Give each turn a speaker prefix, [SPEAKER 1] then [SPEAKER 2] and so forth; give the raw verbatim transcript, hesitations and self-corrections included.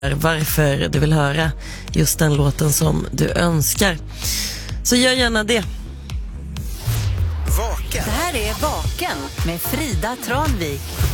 [SPEAKER 1] varför du vill höra just den låten som du önskar. Så gör gärna det.
[SPEAKER 2] Vaken.
[SPEAKER 3] Det här är Vaken med Frida Tranvik.